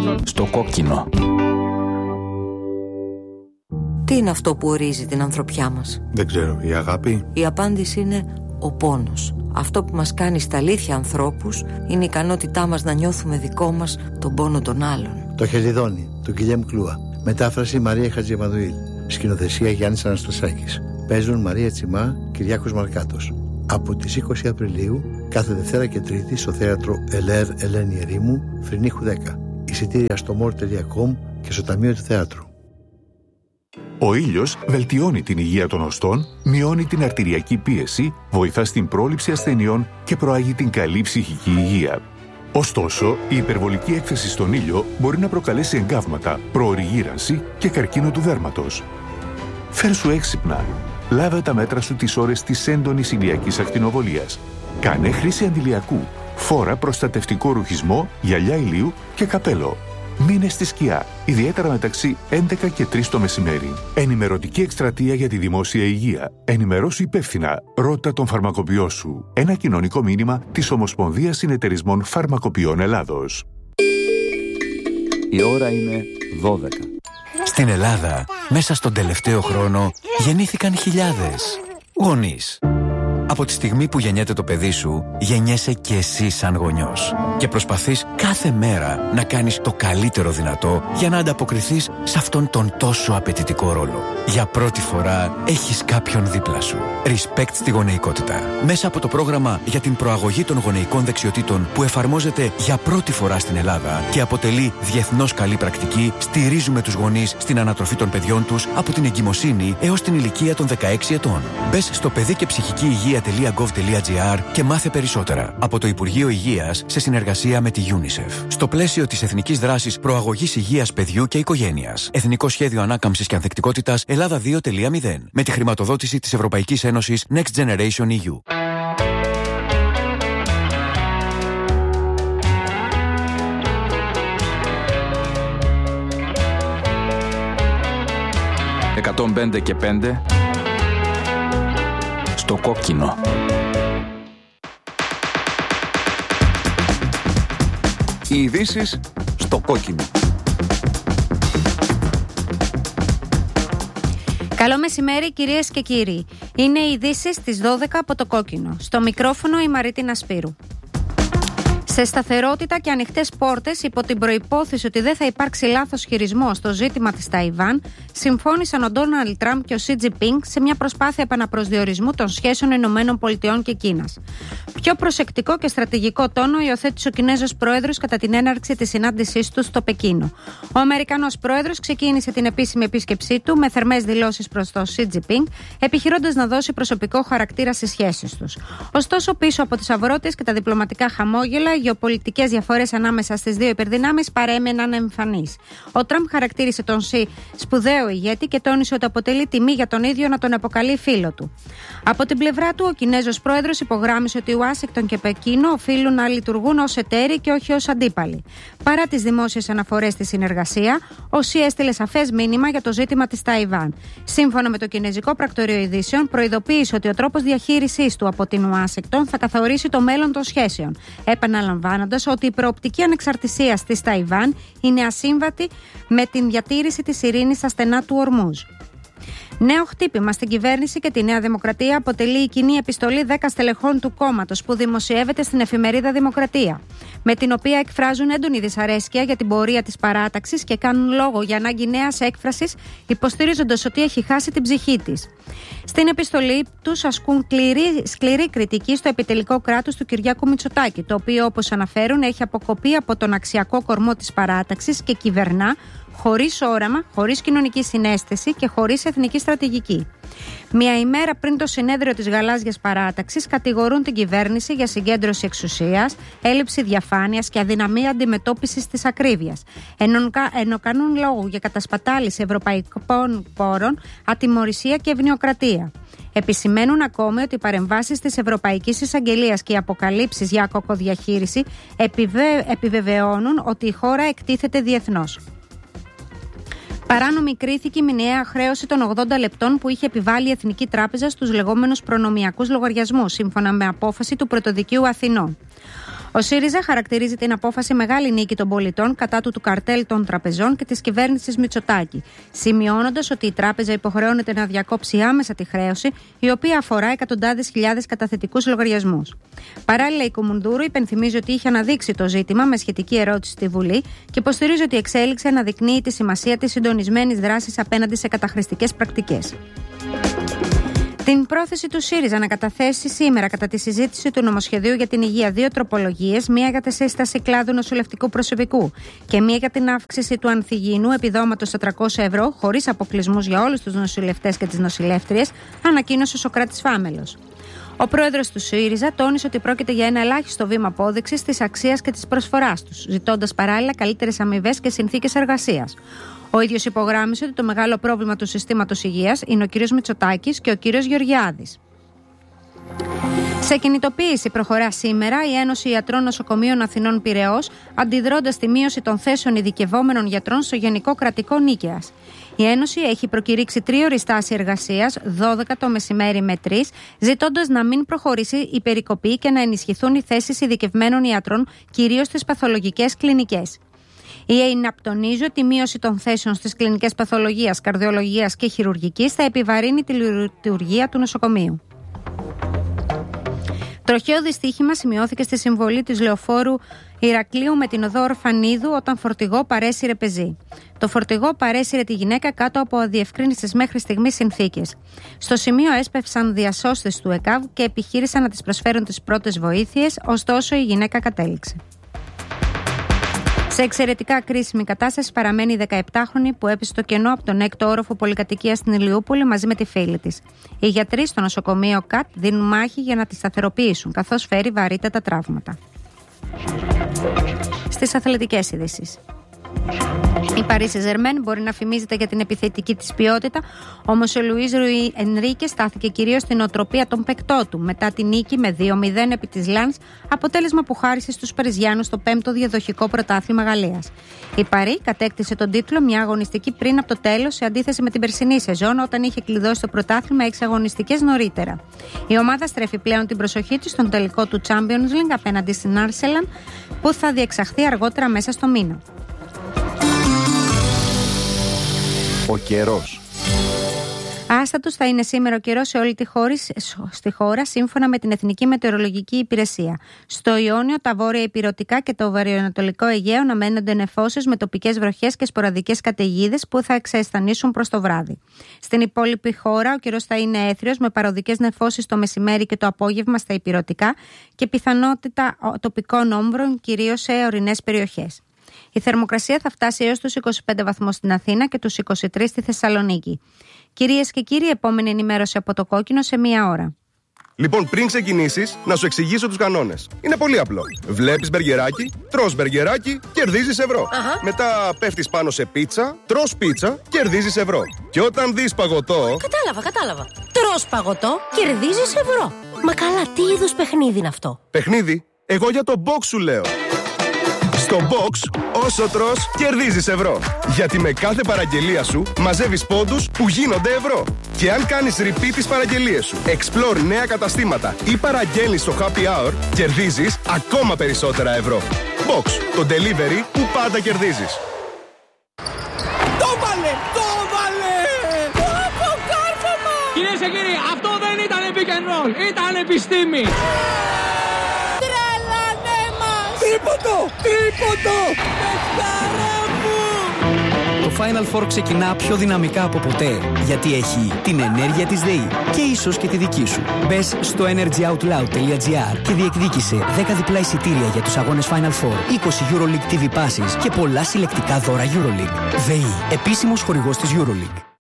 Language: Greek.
Στο κόκκινο. Τι είναι αυτό που ορίζει την ανθρωπιά μας? Δεν ξέρω, η αγάπη? Η απάντηση είναι ο πόνος. Αυτό που μας κάνει στα αλήθεια ανθρώπους είναι η ικανότητά μας να νιώθουμε δικό μας τον πόνο των άλλων. Το Χελιδόνι, του Γκυλιέμ Κλούα. Μετάφραση Μαρία Χατζημανουήλ. Σκηνοθεσία Γιάννης Αναστασάκης. Παίζουν Μαρία Τσιμά, Κυριάκος Μαρκάτος. Από τις 20 Απριλίου, κάθε Δευτέρα και Τρίτη στο θέατρο Ελέρ Ελένη Ερήμου, Φρυνίχου 10. Εισιτήρια στο more.com και στο Ταμείο του Θεάτρου. Ο ήλιος βελτιώνει την υγεία των οστών, μειώνει την αρτηριακή πίεση, βοηθά στην πρόληψη ασθενειών και προάγει την καλή ψυχική υγεία. Ωστόσο, η υπερβολική έκθεση στον ήλιο μπορεί να προκαλέσει εγκάβματα, προωρή γύρανση και καρκίνο του δέρματος. Φέρσου έξυπνα. Λάβε τα μέτρα σου τις ώρες της έντονης ηλιακής ακτινοβολίας. Κάνε χρήση αντιλιακού. Φόρα προστατευτικό ρουχισμό, γυαλιά ηλίου και καπέλο. Μείνε στη σκιά, ιδιαίτερα μεταξύ 11 και 3 το μεσημέρι. Ενημερωτική εκστρατεία για τη δημόσια υγεία. Ενημερώσου υπεύθυνα. Ρώτα τον φαρμακοποιό σου. Ένα κοινωνικό μήνυμα της Ομοσπονδίας Συνεταιρισμών Φαρμακοποιών Ελλάδος. Η ώρα είναι 12. Στην Ελλάδα, μέσα στον τελευταίο χρόνο, γεννήθηκαν χιλιάδες γονείς. Από τη στιγμή που γεννιέται το παιδί σου, γεννιέσαι και εσύ σαν γονιός. Και προσπαθείς κάθε μέρα να κάνεις το καλύτερο δυνατό για να ανταποκριθείς σε αυτόν τον τόσο απαιτητικό ρόλο. Για πρώτη φορά έχεις κάποιον δίπλα σου. Respect στη γονεϊκότητα. Μέσα από το πρόγραμμα για την προαγωγή των γονεϊκών δεξιοτήτων που εφαρμόζεται για πρώτη φορά στην Ελλάδα και αποτελεί διεθνώς καλή πρακτική, στηρίζουμε τους γονείς στην ανατροφή των παιδιών τους από την εγκυμοσύνη έως την ηλικία των 16 ετών. Μπες στο παιδί και ψυχική υγεία.gov.gr και μάθε περισσότερα. Από το Υπουργείο Υγείας σε συνεργασία με τη UNICEF. Στο πλαίσιο της Εθνικής Δράσης Προαγωγής Υγείας Παιδιού και Οικογένειας. Εθνικό Σχέδιο Ανάκαμψης και Ανθεκτικότητας Ελλάδα 2.0. Με τη χρηματοδότηση της Ευρωπαϊκής Ένωσης Next Generation EU. «105 και 5» στο κόκκινο. Οι ειδήσεις στο κόκκινο. Καλό μεσημέρι κυρίες και κύριοι. Είναι οι ειδήσεις στις 12 από το κόκκινο. Στο μικρόφωνο η Μαρίτινα Σπύρου. Σε σταθερότητα και ανοιχτές πόρτες, υπό την προϋπόθεση ότι δεν θα υπάρξει λάθος χειρισμό στο ζήτημα της Ταϊβάν, συμφώνησαν ο Ντόναλντ Τραμπ και ο Σι Τζινπίνγκ σε μια προσπάθεια επαναπροσδιορισμού των σχέσεων ΗΠΑ και Κίνας. Πιο προσεκτικό και στρατηγικό τόνο υιοθέτησε ο Κινέζος Πρόεδρος κατά την έναρξη της συνάντησής του στο Πεκίνο. Ο Αμερικανός Πρόεδρος ξεκίνησε την επίσημη επίσκεψή του με θερμές δηλώσεις προς τον Σι Τζινπίνγκ, επιχειρώντας να δώσει προσωπικό χαρακτήρα στις σχέσεις τους. Ωστόσο, πίσω από τις αυρότητες και τα διπλωματικά χαμόγελα, οι γεωπολιτικές διαφορές ανάμεσα στις δύο υπερδυνάμεις παρέμεναν εμφανείς. Ο Τραμπ χαρακτήρισε τον Σι σπουδαίο ηγέτη και τόνισε ότι αποτελεί τιμή για τον ίδιο να τον αποκαλεί φίλο του. Από την πλευρά του, ο Κινέζος Πρόεδρος υπογράμμισε ότι Ουάσιγκτον και Πεκίνο οφείλουν να λειτουργούν ως εταίροι και όχι ως αντίπαλοι. Παρά τις δημόσιες αναφορές στη συνεργασία, ο Σι έστειλε σαφές μήνυμα για το ζήτημα της Ταϊβάν. Σύμφωνα με το Κινέζικο Πρακτορείο Ειδήσεων, προειδοποίησε ότι ο τρόπος διαχείρισής του από την Ουάσιγκτον θα καθορίσει το μέλλον των σχέσεων, επαναλαμβάνοντας ότι η προοπτική ανεξαρτησίας της Ταϊβάν είναι ασύμβατη με την διατήρηση της ειρήνης στα στενά του Ορμούζ. Νέο χτύπημα στην κυβέρνηση και τη Νέα Δημοκρατία αποτελεί η κοινή επιστολή 10 στελεχών του κόμματος που δημοσιεύεται στην εφημερίδα Δημοκρατία, με την οποία εκφράζουν έντονη δυσαρέσκεια για την πορεία της παράταξης και κάνουν λόγο για ανάγκη νέας έκφρασης, υποστηρίζοντας ότι έχει χάσει την ψυχή της. Στην επιστολή τους ασκούν σκληρή κριτική στο επιτελικό κράτος του Κυριάκου Μητσοτάκη, το οποίο, όπως αναφέρουν, έχει αποκοπεί από τον αξιακό κορμό της παράταξης και κυβερνά χωρίς όραμα, χωρίς κοινωνική συναίσθηση και χωρίς εθνική στρατηγική. Μια ημέρα πριν το συνέδριο της Γαλάζιας Παράταξης, κατηγορούν την κυβέρνηση για συγκέντρωση εξουσίας, έλλειψη διαφάνειας και αδυναμία αντιμετώπισης της ακρίβειας, ενώ κάνουν λόγο για κατασπατάληση ευρωπαϊκών πόρων, ατιμωρησία και ευνοιοκρατία. Επισημαίνουν ακόμη ότι οι παρεμβάσεις της Ευρωπαϊκής Εισαγγελίας και οι αποκαλύψεις για κακοδιαχείριση επιβεβαιώνουν ότι η χώρα εκτίθεται διεθνώς. Παράνομη κρίθηκε η μηνιαία χρέωση των 80 λεπτών που είχε επιβάλει η Εθνική Τράπεζα στους λεγόμενους προνομιακούς λογαριασμούς, σύμφωνα με απόφαση του Πρωτοδικείου Αθηνών. Ο ΣΥΡΙΖΑ χαρακτηρίζει την απόφαση μεγάλη νίκη των πολιτών κατά του καρτέλ των τραπεζών και της κυβέρνησης Μητσοτάκη, σημειώνοντας ότι η τράπεζα υποχρεώνεται να διακόψει άμεσα τη χρέωση, η οποία αφορά εκατοντάδες χιλιάδες καταθετικούς λογαριασμούς. Παράλληλα, η Κουμουνδούρου υπενθυμίζει ότι είχε αναδείξει το ζήτημα με σχετική ερώτηση στη Βουλή και υποστηρίζει ότι η εξέλιξη αναδεικνύει τη σημασία της συντονισμένης δράσης απέναντι σε καταχρηστικές πρακτικές. Την πρόθεση του ΣΥΡΙΖΑ να καταθέσει σήμερα κατά τη συζήτηση του νομοσχεδίου για την υγεία 2 τροπολογίες, μία για τη σύσταση κλάδου νοσηλευτικού προσωπικού και μία για την αύξηση του ανθυγιεινού επιδόματος στα 300 ευρώ, χωρίς αποκλεισμούς για όλους τους νοσηλευτές και τις νοσηλεύτριες, ανακοίνωσε ο Σωκράτης Φάμελος. Ο πρόεδρος του ΣΥΡΙΖΑ τόνισε ότι πρόκειται για ένα ελάχιστο βήμα απόδειξης της αξίας και της προσφοράς τους, ζητώντας παράλληλα καλύτερες αμοιβές και συνθήκες εργασίας. Ο ίδιος υπογράμμισε ότι το μεγάλο πρόβλημα του συστήματος υγείας είναι ο κύριος Μητσοτάκης και ο κύριος Γεωργιάδης. Σε κινητοποίηση προχωρά σήμερα η Ένωση Ιατρών Νοσοκομείων Αθηνών Πειραιώς, αντιδρώντας τη μείωση των θέσεων ειδικευόμενων γιατρών στο Γενικό Κρατικό Νίκαιας. Η Ένωση έχει προκηρύξει 3ωρη στάση εργασίας, 12 το μεσημέρι με 3, ζητώντας να μην προχωρήσει η περικοπή και να ενισχυθούν οι θέσεις ειδικευμένων ιατρών, κυρίως στις παθολογικές κλινικές. Η ΕΕ απτονίζει ότι η μείωση των θέσεων στις κλινικές παθολογίας, καρδιολογίας και χειρουργικής θα επιβαρύνει τη λειτουργία του νοσοκομείου. Τροχαίο δυστύχημα σημειώθηκε στη συμβολή της λεωφόρου Ηρακλείου με την οδό Ορφανίδου όταν φορτηγό παρέσυρε πεζή. Το φορτηγό παρέσυρε τη γυναίκα κάτω από αδιευκρίνιστες μέχρι στιγμής συνθήκες. Στο σημείο έσπευσαν διασώστες του ΕΚΑΒ και επιχείρησαν να της προσφέρουν τις πρώτες βοήθειες, ωστόσο η γυναίκα κατέληξε. Σε εξαιρετικά κρίσιμη κατάσταση παραμένει η 17χρονη που έπεσε στο κενό από τον 6ο όροφο πολυκατοικίας στην Ηλιούπολη μαζί με τη φίλη της. Οι γιατροί στο νοσοκομείο ΚΑΤ δίνουν μάχη για να τη σταθεροποιήσουν, καθώς φέρει βαρύτατα τραύματα. Στις αθλητικές ειδήσεις. Η Παρίσι Ζερμέν μπορεί να φημίζεται για την επιθετική της ποιότητα, όμως ο Λουίς Ενρίκε στάθηκε κυρίως στην οτροπία των παικτών του μετά τη νίκη με 2-0 επί της Λανς, αποτέλεσμα που χάρισε στους Παριζιάνους στο 5ο διαδοχικό πρωτάθλημα Γαλλίας. Η Παρί κατέκτησε τον τίτλο μια αγωνιστική πριν από το τέλος, σε αντίθεση με την περσινή σεζόν όταν είχε κλειδώσει το πρωτάθλημα 6 αγωνιστικές νωρίτερα. Η ομάδα στρέφει πλέον την προσοχή της στον τελικό του Champions League απέναντι στην Arsenal, που θα διεξαχθεί αργότερα μέσα στο μήνα. Ο καιρός. Άστατος θα είναι σήμερα ο καιρός σε όλη τη χώρα, σύμφωνα με την Εθνική Μετεωρολογική Υπηρεσία. Στο Ιόνιο, τα βόρεια ηπειρωτικά και το βορειοανατολικό Αιγαίο αναμένονται νεφώσεις με τοπικές βροχές και σποραδικές καταιγίδες που θα εξαισθανήσουν προς το βράδυ. Στην υπόλοιπη χώρα, ο καιρός θα είναι έθριος με παροδικές νεφώσεις το μεσημέρι και το απόγευμα στα ηπειρωτικά και πιθανότητα τοπικών όμβρων, κυρίως σε ορεινές περιοχές. Η θερμοκρασία θα φτάσει έως τους 25 βαθμούς στην Αθήνα και τους 23 στη Θεσσαλονίκη. Κυρίες και κύριοι, επόμενη ενημέρωση από το Κόκκινο σε 1 ώρα. Λοιπόν, πριν ξεκινήσεις, να σου εξηγήσω τους κανόνες. Είναι πολύ απλό. Βλέπεις μπεργκεράκι, τρως μπεργκεράκι, κερδίζεις ευρώ. Μετά πέφτεις πάνω σε πίτσα, τρως πίτσα, κερδίζεις ευρώ. Και όταν δεις παγωτό. Κατάλαβα. Τρως παγωτό, κερδίζεις ευρώ. Μα καλά, τι είδους παιχνίδι είναι αυτό? Παιχνίδι? Εγώ για το box σου λέω. Στο box, όσο τρως, κερδίζεις ευρώ. Γιατί με κάθε παραγγελία σου μαζεύεις πόντους που γίνονται ευρώ. Και αν κάνεις repeat τις παραγγελίες σου, explore νέα καταστήματα ή παραγγέλνεις στο happy hour, κερδίζεις ακόμα περισσότερα ευρώ. Box, το delivery που πάντα κερδίζεις. Το βάλε! Από κάρφωμα! Κυρίες και κύριοι, αυτό δεν ήταν pick and roll, ήταν επιστήμη! Τρίποντο! Παιχτάρα μου! Το Final Four ξεκινά πιο δυναμικά από ποτέ, γιατί έχει την ενέργεια της ΔΕΗ και ίσως και τη δική σου. Μπες στο energyoutloud.gr και διεκδίκησε 10 διπλά εισιτήρια για τους αγώνες Final Four, 20 EuroLeague TV Passes και πολλά συλλεκτικά δώρα EuroLeague. ΔΕΗ, επίσημος χορηγός της EuroLeague.